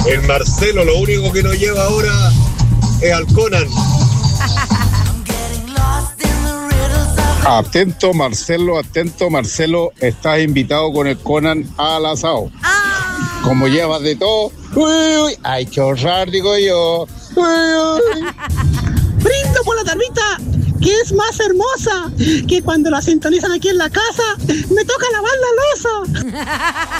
El Marcelo lo único que nos lleva ahora es al Conan. Atento Marcelo, estás invitado con el Conan al asado. Como llevas de todo, uy, hay que ahorrar, digo yo. Brindo por la tardita, que es más hermosa, que cuando la sintonizan aquí en la casa, me toca lavar la loza.